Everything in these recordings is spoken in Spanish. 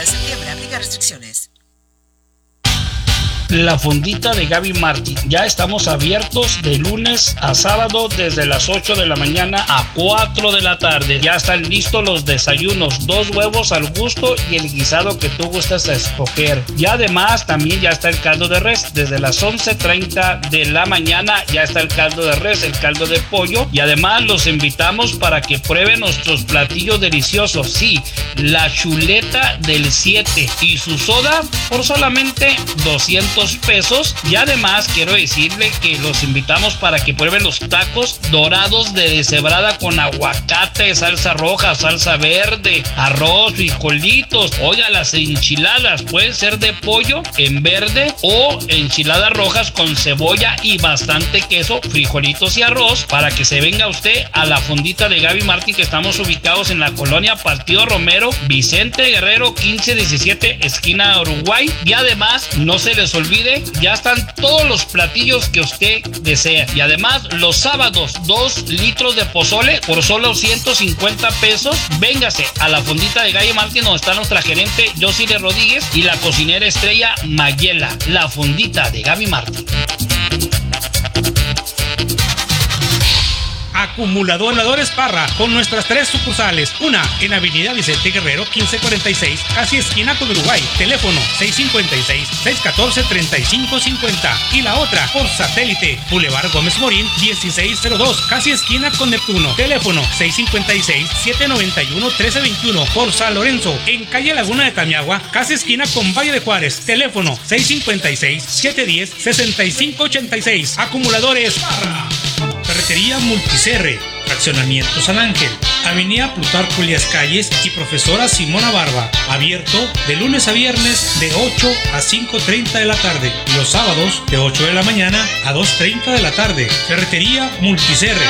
de septiembre. Aplica restricciones. La Fondita de Gaby Martin. Ya estamos abiertos de lunes a sábado desde las 8 de la mañana a 4 de la tarde. Ya están listos los desayunos, 2 huevos al gusto y el guisado que tú gustas a escoger. Y además también ya está el caldo de res. Desde las 11:30 de la mañana ya está el caldo de res, el caldo de pollo. Y además los invitamos para que prueben nuestros platillos deliciosos. Sí, la chuleta del 7 y su soda por solamente 200 pesos. Y además quiero decirle que los invitamos para que prueben los tacos dorados de deshebrada con aguacate, salsa roja, salsa verde, arroz, frijolitos. Oiga, las enchiladas pueden ser de pollo en verde o enchiladas rojas con cebolla y bastante queso, frijolitos y arroz, para que se venga usted a la Fondita de Gaby Martin, que estamos ubicados en la colonia Partido Romero, Vicente Guerrero 1517, esquina Uruguay. Y además no se les olvide, ya están todos los platillos que usted desea. Y además los sábados 2 litros de pozole por solo 150 pesos. Véngase a la Fondita de Gaby Martin, donde está nuestra gerente Yosile Rodríguez y la cocinera estrella Mayela. La Fondita de Gaby Martin. Acumuladores Parra, con nuestras 3 sucursales, una en Avenida Vicente Guerrero 1546, casi esquina con Uruguay, teléfono 656-614-3550, y la otra por satélite, Boulevard Gómez Morín 1602, casi esquina con Neptuno, teléfono 656-791-1321, por San Lorenzo, en calle Laguna de Tamiagua, casi esquina con Valle de Juárez, teléfono 656-710-6586. Acumuladores Parra. Ferretería Multicerre, Fraccionamiento San Ángel, Avenida Plutarco Elías Calles y Profesora Simona Barba, abierto de lunes a viernes de 8 a 5:30 de la tarde y los sábados de 8 de la mañana a 2:30 de la tarde. Ferretería Multicerre.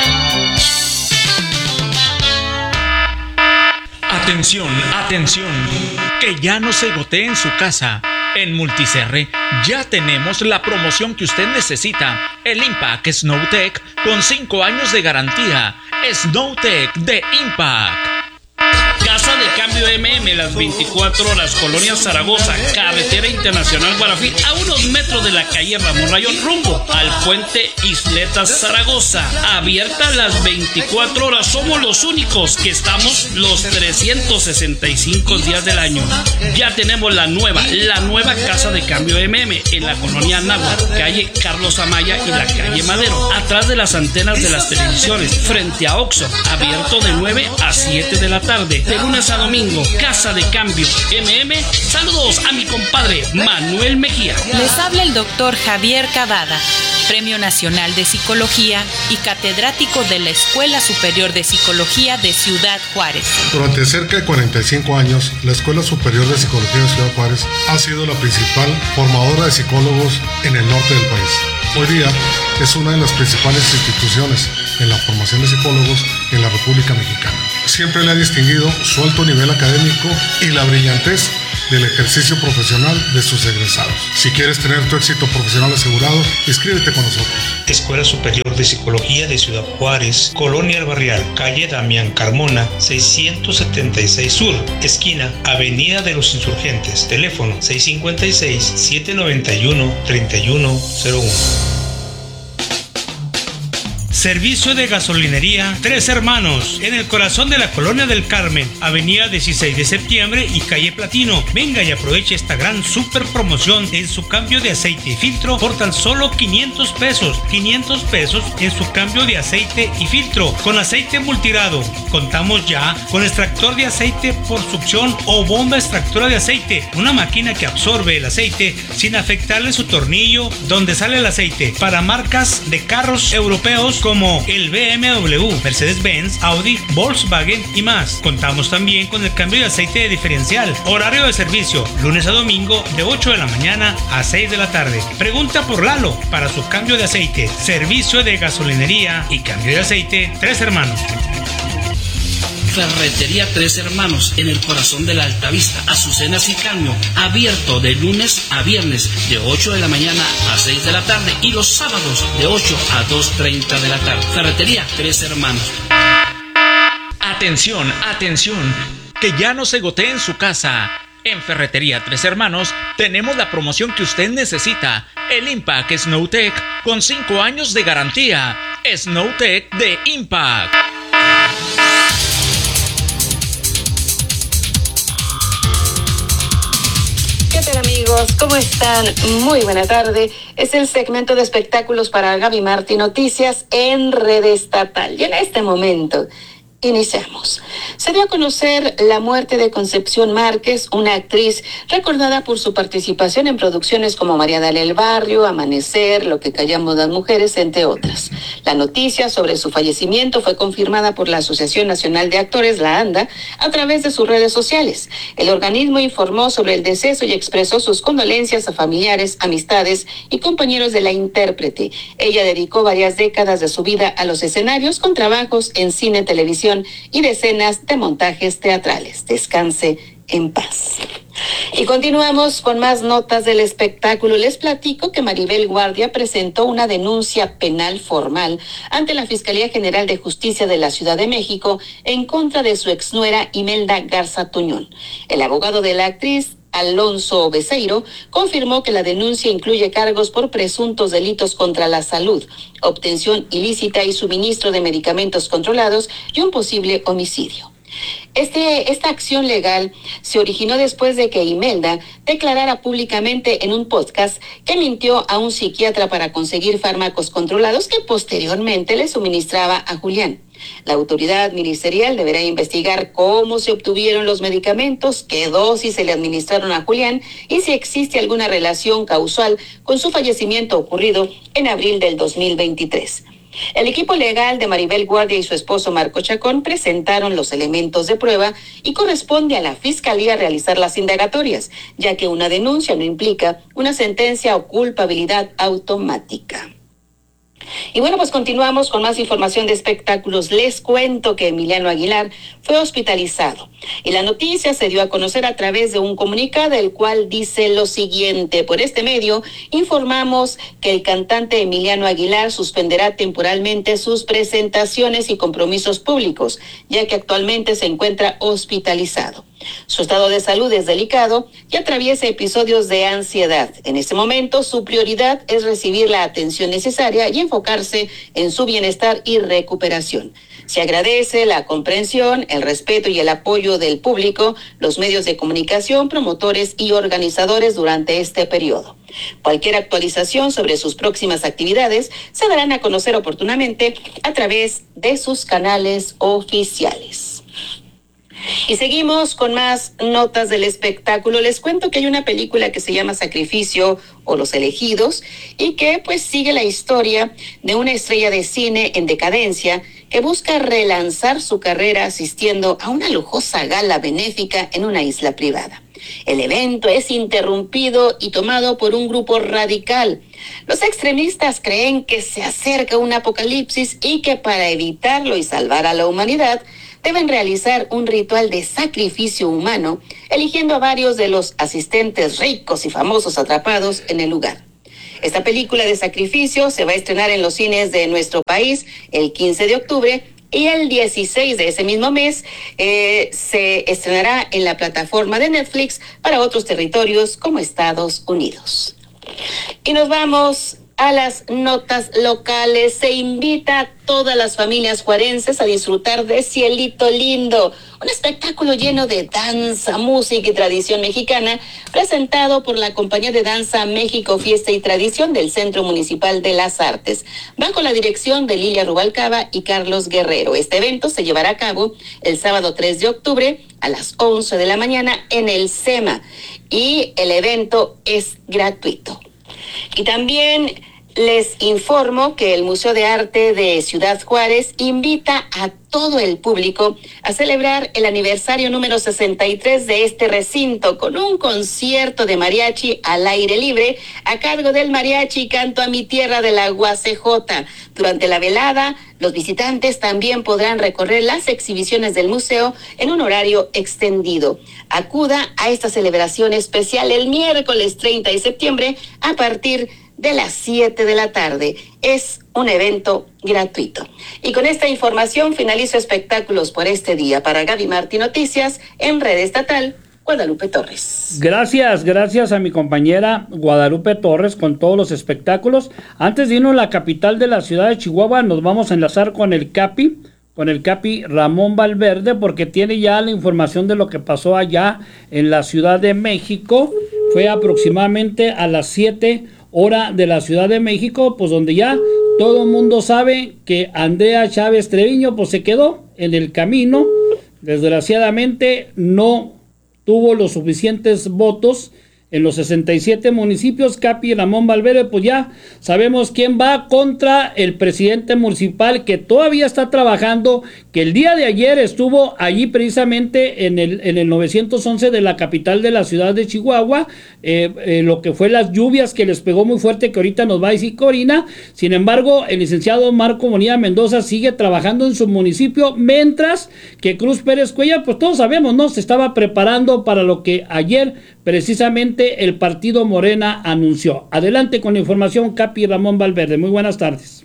Atención, atención, que ya no se gotee en su casa. En Multicerre ya tenemos la promoción que usted necesita, el Impact Snowtech con 5 años de garantía. Snowtech de Impact. Casa de Cambio MM, las 24 horas, Colonia Zaragoza, Carretera Internacional Guarafí, a unos metros de la calle Ramón Rayón, rumbo al puente Isletas Zaragoza. Abierta las 24 horas, somos los únicos que estamos los 365 días del año. Ya tenemos la nueva Casa de Cambio MM en la Colonia Náhuatl, calle Carlos Amaya y la calle Madero, atrás de las antenas de las televisiones, frente a Oxxo, abierto de 9 a 7 de la tarde. De lunes a domingo, Casa de Cambio MM. Saludos a mi compadre Manuel Mejía. Les habla el doctor Javier Cavada, Premio Nacional de Psicología y catedrático de la Escuela Superior de Psicología de Ciudad Juárez. Durante cerca de 45 años, la Escuela Superior de Psicología de Ciudad Juárez ha sido la principal formadora de psicólogos en el norte del país. Hoy día es una de las principales instituciones en la formación de psicólogos en la República Mexicana. Siempre le ha distinguido su alto nivel académico y la brillantez del ejercicio profesional de sus egresados. Si quieres tener tu éxito profesional asegurado, inscríbete con nosotros. Escuela Superior de Psicología de Ciudad Juárez, Colonia El Barrial, calle Damián Carmona, 676 Sur, esquina Avenida de los Insurgentes, teléfono 656-791-3101. Servicio de gasolinería Tres Hermanos, en el corazón de la Colonia del Carmen, Avenida 16 de Septiembre y calle Platino. Venga y aproveche esta gran super promoción en su cambio de aceite y filtro por tan solo 500 pesos. 500 pesos en su cambio de aceite y filtro con aceite multirado. Contamos ya con extractor de aceite por succión o bomba extractora de aceite, una máquina que absorbe el aceite sin afectarle su tornillo donde sale el aceite, para marcas de carros europeos como el BMW, Mercedes-Benz, Audi, Volkswagen y más. Contamos también con el cambio de aceite de diferencial. Horario de servicio, lunes a domingo de 8 de la mañana a 6 de la tarde. Pregunta por Lalo para su cambio de aceite. Servicio de gasolinería y cambio de aceite Tres Hermanos. Ferretería Tres Hermanos, en el corazón de la Altavista, Azucenas y Caño, abierto de lunes a viernes de 8 de la mañana a 6 de la tarde y los sábados de 8 a 2:30 de la tarde. Ferretería Tres Hermanos. Atención, atención, que ya no se gotee en su casa. En Ferretería Tres Hermanos tenemos la promoción que usted necesita. El Impact Snowtech con 5 años de garantía. Snowtech de Impact. ¿Qué tal, amigos? ¿Cómo están? Muy buena tarde. Es el segmento de espectáculos para Gaby Martí Noticias en Red Estatal. Y en este momento iniciamos. Se dio a conocer la muerte de Concepción Márquez, una actriz recordada por su participación en producciones como María Dalia el Barrio, Amanecer, Lo que callamos las mujeres, entre otras. La noticia sobre su fallecimiento fue confirmada por la Asociación Nacional de Actores, la ANDA, a través de sus redes sociales. El organismo informó sobre el deceso y expresó sus condolencias a familiares, amistades y compañeros de la intérprete. Ella dedicó varias décadas de su vida a los escenarios con trabajos en cine, televisión y decenas de montajes teatrales. Descanse en paz. Y continuamos con más notas del espectáculo. Les platico que Maribel Guardia presentó una denuncia penal formal ante la Fiscalía General de Justicia de la Ciudad de México en contra de su exnuera Imelda Garza Tuñón. El abogado de la actriz, Alonso Becerro, confirmó que la denuncia incluye cargos por presuntos delitos contra la salud, obtención ilícita y suministro de medicamentos controlados y un posible homicidio. Esta acción legal se originó después de que Imelda declarara públicamente en un podcast que mintió a un psiquiatra para conseguir fármacos controlados que posteriormente le suministraba a Julián. La autoridad ministerial deberá investigar cómo se obtuvieron los medicamentos, qué dosis se le administraron a Julián y si existe alguna relación causal con su fallecimiento ocurrido en abril del 2023. El equipo legal de Maribel Guardia y su esposo Marco Chacón presentaron los elementos de prueba y corresponde a la Fiscalía realizar las indagatorias, ya que una denuncia no implica una sentencia o culpabilidad automática. Y bueno, pues continuamos con más información de espectáculos. Les cuento que Emiliano Aguilar fue hospitalizado y la noticia se dio a conocer a través de un comunicado, el cual dice lo siguiente: por este medio informamos que el cantante Emiliano Aguilar suspenderá temporalmente sus presentaciones y compromisos públicos, ya que actualmente se encuentra hospitalizado. Su estado de salud es delicado y atraviesa episodios de ansiedad. En este momento, su prioridad es recibir la atención necesaria y enfocarse en su bienestar y recuperación. Se agradece la comprensión, el respeto y el apoyo del público, los medios de comunicación, promotores y organizadores durante este periodo. Cualquier actualización sobre sus próximas actividades se darán a conocer oportunamente a través de sus canales oficiales. Y seguimos con más notas del espectáculo. Les cuento que hay una película que se llama Sacrificio o Los Elegidos y que pues sigue la historia de una estrella de cine en decadencia que busca relanzar su carrera asistiendo a una lujosa gala benéfica en una isla privada. El evento es interrumpido y tomado por un grupo radical. Los extremistas creen que se acerca un apocalipsis y que para evitarlo y salvar a la humanidad deben realizar un ritual de sacrificio humano, eligiendo a varios de los asistentes ricos y famosos atrapados en el lugar. Esta película de sacrificio se va a estrenar en los cines de nuestro país el 15 de octubre y el 16 de ese mismo mes se estrenará en la plataforma de Netflix para otros territorios como Estados Unidos. Y nos vamos a las notas locales. Se invita a todas las familias juarenses a disfrutar de Cielito Lindo, un espectáculo lleno de danza, música y tradición mexicana, presentado por la Compañía de Danza México Fiesta y Tradición del Centro Municipal de las Artes, bajo la dirección de Lilia Rubalcaba y Carlos Guerrero. Este evento se llevará a cabo el sábado 3 de octubre a las 11 de la mañana en el SEMA y el evento es gratuito. Y también les informo que el Museo de Arte de Ciudad Juárez invita a todo el público a celebrar el aniversario número 63 de este recinto con un concierto de mariachi al aire libre a cargo del Mariachi Canto a mi Tierra de la UACJ. Durante la velada, los visitantes también podrán recorrer las exhibiciones del museo en un horario extendido. Acuda a esta celebración especial el miércoles 30 de septiembre a partir de las 7 de la tarde. Es un evento gratuito. Y con esta información finalizo espectáculos por este día. Para Gaby Martí Noticias en Red Estatal, Guadalupe Torres. Gracias a mi compañera Guadalupe Torres con todos los espectáculos. Antes de irnos a la capital de la ciudad de Chihuahua, nos vamos a enlazar con el Capi Ramón Valverde, porque tiene ya la información de lo que pasó allá en la Ciudad de México. Fue aproximadamente a las 7 horas de la Ciudad de México, pues donde ya todo el mundo sabe que Andrea Chávez Treviño pues se quedó en el camino. Desgraciadamente no tuvo los suficientes votos en los 67 municipios. Capi Ramón Valverde, pues ya sabemos quién va contra el presidente municipal, que todavía está trabajando, que el día de ayer estuvo allí precisamente en el 911 de la capital de la ciudad de Chihuahua, lo que fue las lluvias que les pegó muy fuerte, que ahorita nos va a decir Corina. Sin embargo, el licenciado Marco Bonilla Mendoza sigue trabajando en su municipio, mientras que Cruz Pérez Cuellar, pues todos sabemos, ¿no? Se estaba preparando para lo que ayer precisamente el partido Morena anunció. Adelante con la información, Capi Ramón Valverde. Muy buenas tardes.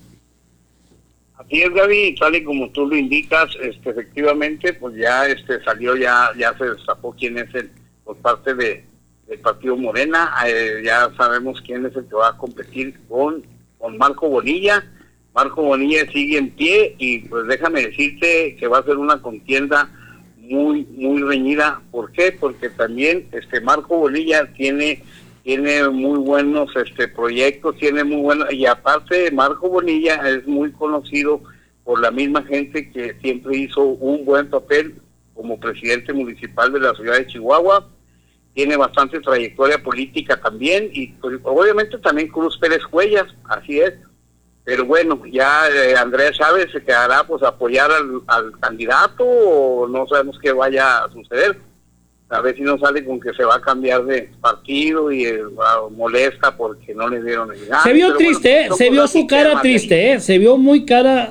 Así es, Gaby, tal y como tú lo indicas, efectivamente, pues ya salió, ya se destapó quién es por parte del partido Morena. Ya sabemos quién es el que va a competir con Marco Bonilla. Marco Bonilla sigue en pie y pues déjame decirte que va a ser una contienda muy reñida. ¿Por qué? Porque también Marco Bonilla tiene muy buenos proyectos, tiene muy buenos, y aparte Marco Bonilla es muy conocido por la misma gente que siempre hizo un buen papel como presidente municipal de la ciudad de Chihuahua. Tiene bastante trayectoria política también, y pues, obviamente también Cruz Pérez Cuellar, así es. Pero bueno, ya Andrea Chávez se quedará pues a apoyar al candidato, o no sabemos qué vaya a suceder. A ver si no sale con que se va a cambiar de partido y molesta porque no le dieron el gane. Se vio triste, bueno, se vio su cara triste, se vio muy cara,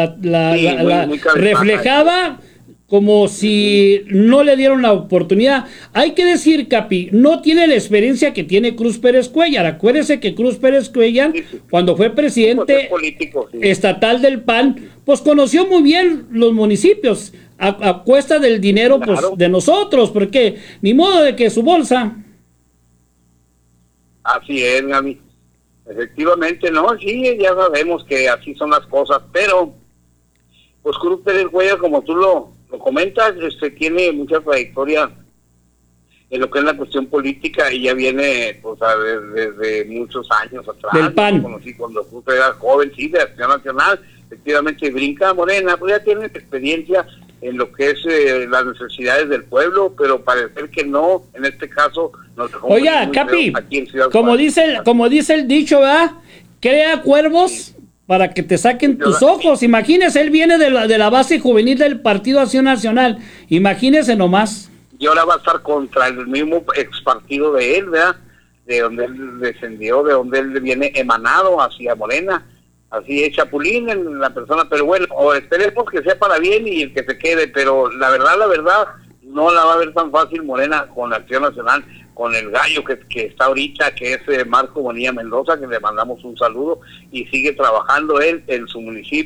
muy reflejaba como si no le dieron la oportunidad. Hay que decir, Capi, no tiene la experiencia que tiene Cruz Pérez Cuellar. Acuérdese que Cruz Pérez Cuellar, cuando fue presidente estatal del PAN, pues conoció muy bien los municipios a cuesta del dinero, claro, pues de nosotros, porque ni modo de que su bolsa. Así es, Gaby. Efectivamente, no, sí, ya sabemos que así son las cosas, pero pues Cruz Pérez Cuellar, como tú lo comentas, tiene mucha trayectoria en lo que es la cuestión política, y ya viene pues desde muchos años atrás. Del PAN. Yo conocí cuando era joven, sí, de Acción Nacional, efectivamente brinca Morena, pues ya tiene experiencia en lo que es las necesidades del pueblo, pero parece que no, en este caso nos dejó. Oiga, Capi, como dice el dicho, ¿verdad? Crea cuervos para que te saquen tus ojos. Imagínese, él viene de la base juvenil del Partido Acción Nacional. Imagínese nomás. Y ahora va a estar contra el mismo ex partido de él, ¿verdad? De donde él descendió, de donde él viene emanado hacia Morena. Así es, Chapulín en la persona, pero bueno, esperemos que sea para bien y el que se quede, pero la verdad, no la va a ver tan fácil Morena con la Acción Nacional, con el gallo que está ahorita, que es Marco Bonilla Mendoza, que le mandamos un saludo, y sigue trabajando él en su municipio.